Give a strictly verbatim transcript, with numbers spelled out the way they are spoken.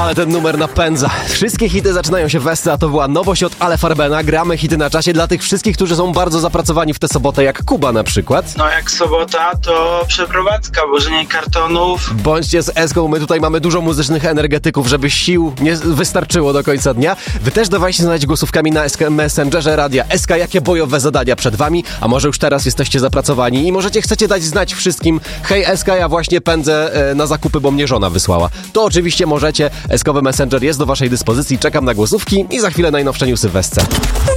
Ale ten numer napędza. Wszystkie hity zaczynają się w Esce, a to była nowość od Ale Farbena. Gramy hity na czasie dla tych wszystkich, którzy są bardzo zapracowani w tę sobotę, jak Kuba na przykład. No jak sobota, to przeprowadzka, wożenie kartonów. Bądźcie z Eską, my tutaj mamy dużo muzycznych energetyków, żeby sił nie wystarczyło do końca dnia. Wy też dawajcie znać głosówkami na S K Messengerze Radia S K, jakie bojowe zadania przed wami, a może już teraz jesteście zapracowani i możecie chcecie dać znać wszystkim: hej S K, ja właśnie pędzę e, na zakupy, bo mnie żona wysłała. To oczywiście możecie, S K-owy Messenger jest do waszej dyspozycji, czekam na głosówki i za chwilę najnowsze newsy w Esce.